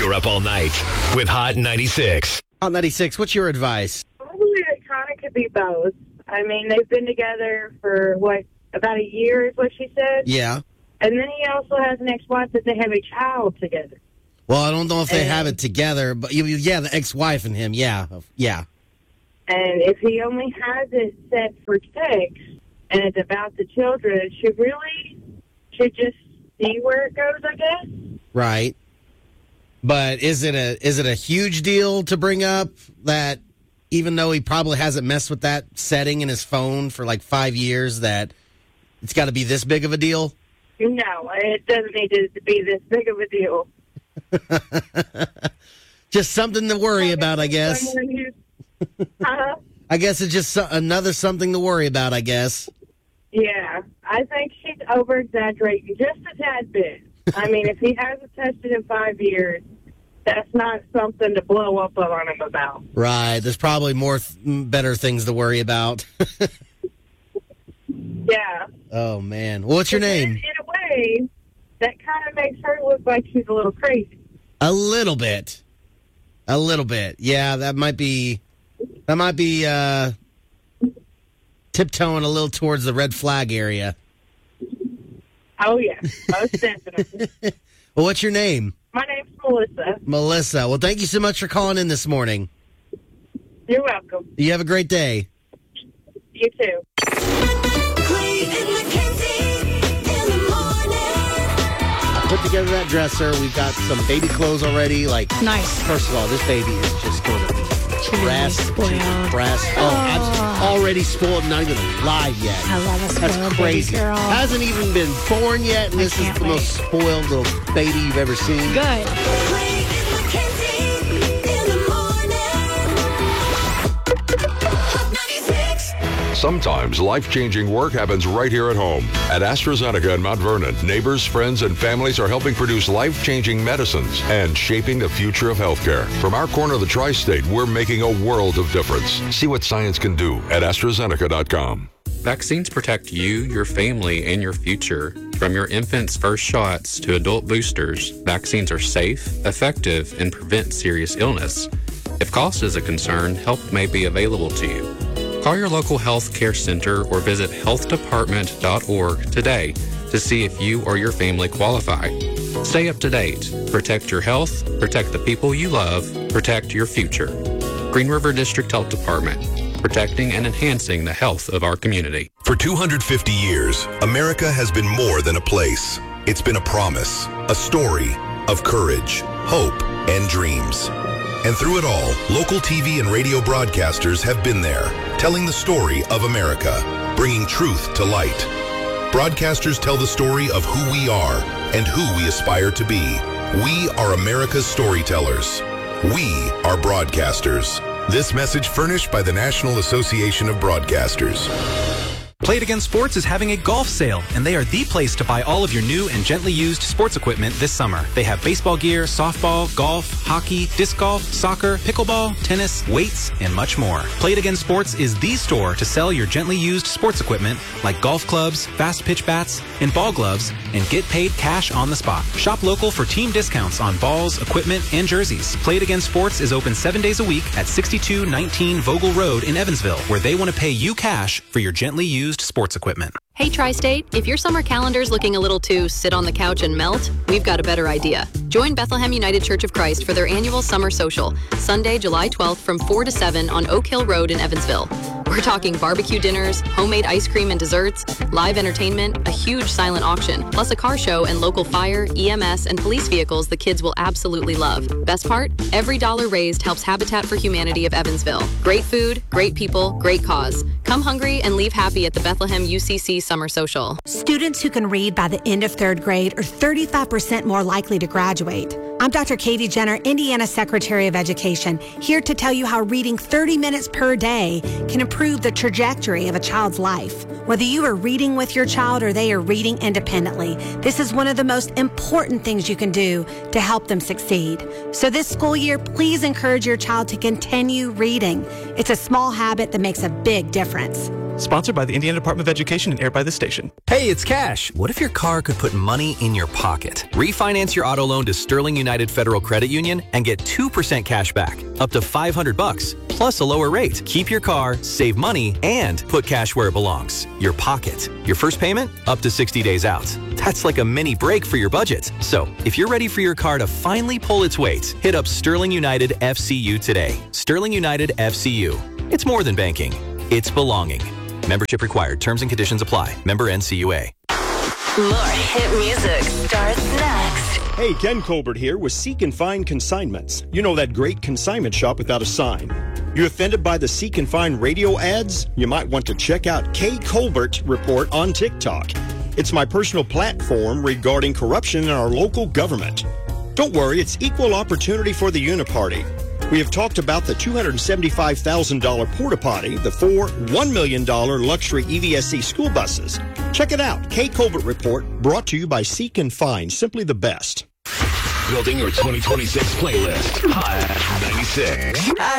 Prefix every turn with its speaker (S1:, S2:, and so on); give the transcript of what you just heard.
S1: You're up all night with Hot 96.
S2: Hot 96, what's your advice?
S3: Probably it kind of could be both. I mean, they've been together for, about a year is what she said?
S2: Yeah.
S3: And then he also has an ex-wife that they have a child together.
S2: Well, I don't know if they have it together, but yeah, the ex-wife and him, yeah.
S3: And if he only has it set for sex and it's about the children, she really should just see where it goes, I guess.
S2: Right. But is it a huge deal to bring up that even though he probably hasn't messed with that setting in his phone for like 5 years, that it's got to be this big of a deal?
S3: No, it doesn't need to be this big of a deal.
S2: Just something to worry about, I guess. I guess it's just another something to worry about, I guess.
S3: Yeah, I think she's over-exaggerating just a tad bit. I mean, if he hasn't tested in 5 years, that's not something to blow up on him about.
S2: Right. There's probably more better things to worry about.
S3: Yeah.
S2: Oh, man. Well, what's your name?
S3: In a way, that kind of makes her look like she's a little crazy.
S2: A little bit. Yeah, that might be tiptoeing a little towards the red flag area.
S3: Oh, yeah. Most definitely.
S2: Well, what's your name?
S3: My name's Melissa.
S2: Melissa. Well, thank you so much for calling in this morning.
S3: You're welcome.
S2: You have a great day.
S3: You too.
S2: I put together that dresser. We've got some baby clothes already.
S4: Nice.
S2: First of all, this baby is just going to press.
S4: Spoiled.
S2: I'm already spoiled, not even alive yet.
S4: I love a spoiled
S2: That's crazy.
S4: baby girl.
S2: Hasn't even been born yet, and this is the most spoiled little baby you've ever seen.
S4: Good.
S5: Sometimes life-changing work happens right here at home. At AstraZeneca in Mount Vernon, neighbors, friends, and families are helping produce life-changing medicines and shaping the future of healthcare. From our corner of the tri-state, we're making a world of difference. See what science can do at AstraZeneca.com.
S6: Vaccines protect you, your family, and your future. From your infant's first shots to adult boosters, vaccines are safe, effective, and prevent serious illness. If cost is a concern, help may be available to you. Call your local health care center or visit healthdepartment.org today to see if you or your family qualify. Stay up to date. Protect your health, protect the people you love, protect your future. Green River District Health Department, protecting and enhancing the health of our community.
S1: For 250 years, America has been more than a place. It's been a promise, a story of courage, hope, and dreams. And through it all, local TV and radio broadcasters have been there, telling the story of America, bringing truth to light. Broadcasters tell the story of who we are and who we aspire to be. We are America's storytellers. We are broadcasters. This message furnished by the National Association of Broadcasters.
S7: Play It Again Sports is having a golf sale, and they are the place to buy all of your new and gently used sports equipment this summer. They have baseball gear, softball, golf, hockey, disc golf, soccer, pickleball, tennis, weights, and much more. Play It Again Sports is the store to sell your gently used sports equipment like golf clubs, fast pitch bats, and ball gloves, and get paid cash on the spot. Shop local for team discounts on balls, equipment, and jerseys. Play It Again Sports is open 7 days a week at 6219 Vogel Road in Evansville, where they want to pay you cash for your gently used sports equipment.
S8: Hey, Tri-State, if your summer calendar's looking a little too sit on the couch and melt, we've got a better idea. Join Bethlehem United Church of Christ for their annual summer social, Sunday, July 12th from 4 to 7 on Oak Hill Road in Evansville. We're talking barbecue dinners, homemade ice cream and desserts, live entertainment, a huge silent auction, plus a car show and local fire, EMS, and police vehicles the kids will absolutely love. Best part? Every dollar raised helps Habitat for Humanity of Evansville. Great food, great people, great cause. Come hungry and leave happy at the Bethlehem UCC Summer Social.
S9: Students who can read by the end of 3rd grade are 35% more likely to graduate. I'm Dr. Katie Jenner, Indiana Secretary of Education, here to tell you how reading 30 minutes per day can improve the trajectory of a child's life. Whether you are reading with your child or they are reading independently, this is one of the most important things you can do to help them succeed. So this school year, please encourage your child to continue reading. It's a small habit that makes a big difference.
S7: Sponsored by the Indiana Department of Education and aired by this station.
S10: Hey, it's Cash. What if your car could put money in your pocket? Refinance your auto loan to Sterling United Federal Credit Union and get 2% cash back, up to $500, plus a lower rate. Keep your car, save money, and put cash where it belongs, your pocket. Your first payment, up to 60 days out. That's like a mini break for your budget. So, if you're ready for your car to finally pull its weight, hit up Sterling United FCU today. Sterling United FCU. It's more than banking. It's belonging. Membership required. Terms and conditions apply. Member NCUA.
S11: More hit music starts next.
S12: Hey, Ken Colbert here with Seek and Find Consignments. You know that great consignment shop without a sign. You offended by the Seek and Find radio ads? You might want to check out K. Colbert Report on TikTok. It's my personal platform regarding corruption in our local government. Don't worry, it's equal opportunity for the Uniparty. We have talked about the $275,000 porta potty, the 4 $1 million luxury EVSC school buses. Check it out. K. Colbert Report, brought to you by Seek and Find, simply the best.
S1: Building your 2026 playlist. Hot 96.